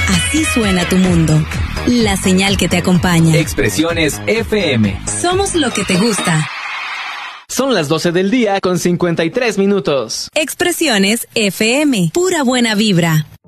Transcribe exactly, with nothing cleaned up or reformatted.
Así suena tu mundo. La señal que te acompaña. Expresiones F M. Somos lo que te gusta. Son las doce del día con cincuenta y tres minutos. Expresiones F M. Pura buena vibra.